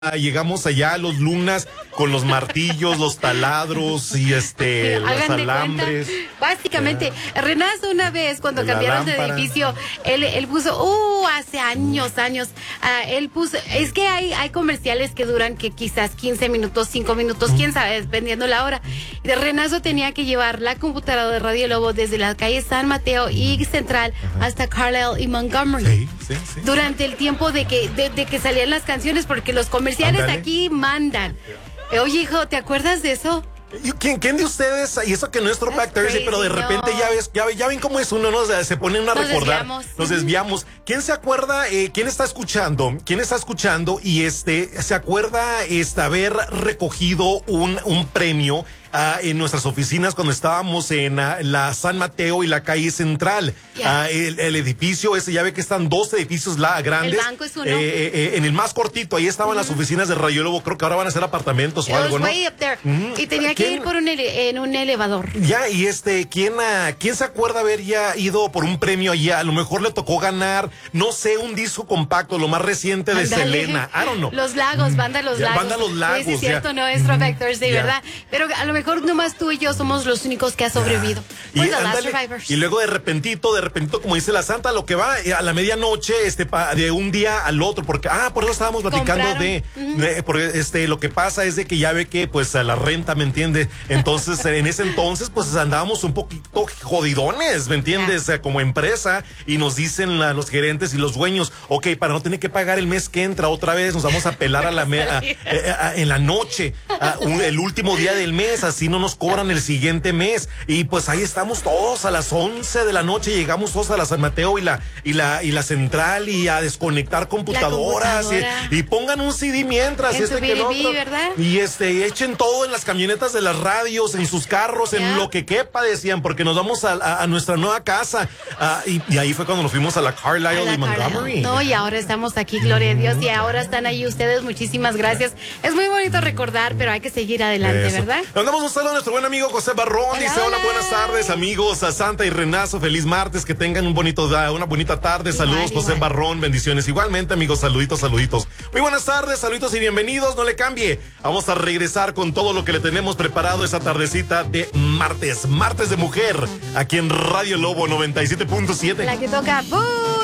Llegamos allá a los Lunas con los martillos, los taladros y los alambres. Básicamente, Renazo una vez cuando cambiaron de edificio, él puso, hace años, él puso, es que hay comerciales que duran que quizás 15 minutos, 5 minutos, quién sabe, dependiendo la hora. Renazo tenía que llevar la computadora de Radio Lobo desde la calle San Mateo y Central hasta Carlisle y Montgomery. Sí. Durante el tiempo de que salían las canciones, porque los comerciales aquí mandan. Oye, hijo, ¿te acuerdas de eso? ¿Quién de ustedes? Y eso que no es Throwback Thursday, pero de repente ya ven cómo es uno, ¿no? O sea, se ponen a recordar. Nos desviamos. ¿Quién se acuerda? ¿Quién está escuchando? Y se acuerda haber recogido un premio en nuestras oficinas cuando estábamos en la San Mateo y la calle Central? El edificio ese, ya ve que están 2 edificios grandes. El banco es uno. En el más cortito, ahí estaban las oficinas de Radio Lobo. Creo que ahora van a ser apartamentos o algo, ¿no? Way up there. Y tenía que ir en un elevador. Ya, y ¿quién se acuerda haber ya ido por un premio allá? A lo mejor le tocó ganar, no sé, un disco compacto, lo más reciente de Selena. I don't know. Los Lagos, Banda Los Lagos. Banda Los Lagos. Sí, es cierto, no es Throwback Thursday, ¿verdad? Pero a lo mejor nomás tú y yo somos los únicos que ha sobrevivido. Y luego de repentito, como dice la Santa, lo que va a la medianoche, de un día al otro, porque, por eso estábamos platicando porque lo que pasa es de que ya ve que, pues, a la renta, ¿me entiendes? Entonces, en ese entonces, pues, andábamos un poquito jodidones, ¿me entiendes? Como empresa, y nos dicen los gerentes y los dueños, para no tener que pagar el mes que entra otra vez, nos vamos a pelar en la noche, el último día del mes, así no nos cobran el siguiente mes. Y pues ahí estamos todos a las 11 de la noche, llegamos todos a la San Mateo y la Central, y a desconectar computadoras, y pongan un CD mientras, ¿verdad? Y echen todo en las camionetas de las radios, en sus carros, en lo que quepa, decían, porque nos vamos a nuestra nueva casa. Y ahí fue cuando nos fuimos a la Carlisle y Montgomery. No, y ahora estamos aquí, gloria a Dios, y ahora están ahí ustedes, muchísimas gracias. Es muy bonito recordar, pero hay que seguir adelante, ¿verdad? Le mandamos un saludo a nuestro buen amigo José Barrón. Dice, hola, buenas tardes, amigos, a Santa y Renazo, feliz martes, que tengan una bonita tarde. Saludos, José Barrón, bendiciones. Igualmente, amigos, saluditos. Muy buenas tardes, saluditos y bienvenidos, no le cambie. Vamos a regresar con todo lo que le tenemos preparado esa tardecita de martes de mujer, aquí en Radio Lobo 97.7. La que toca